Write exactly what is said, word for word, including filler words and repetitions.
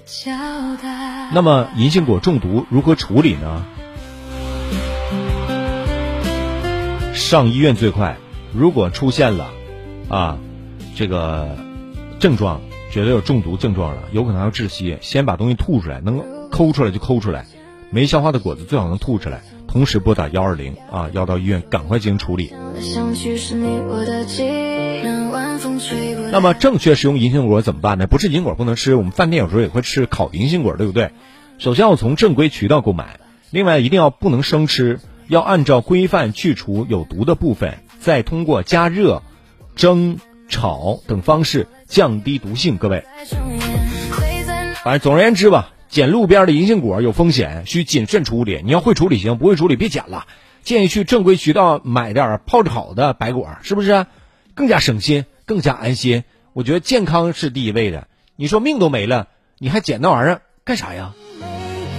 那么银杏果中毒如何处理呢？上医院最快。如果出现了啊这个症状，觉得有中毒症状了，有可能要窒息，先把东西吐出来，能抠出来就抠出来，没消化的果子最好能吐出来，同时拨打一二零啊，要到医院赶快进行处理。那么正确使用银杏果怎么办呢？不是银杏果不能吃，我们饭店有时候也会吃烤银杏果，对不对？首先要从正规渠道购买，另外一定要不能生吃，要按照规范去除有毒的部分，再通过加热、蒸、炒等方式降低毒性。各位，反正总而言之吧，捡路边的银杏果有风险，需谨慎处理。你要会处理行，不会处理别捡了。建议去正规渠道买点泡着好的白果，是不是更加省心，更加安心？我觉得健康是第一位的。你说命都没了，你还捡那玩意儿干啥呀？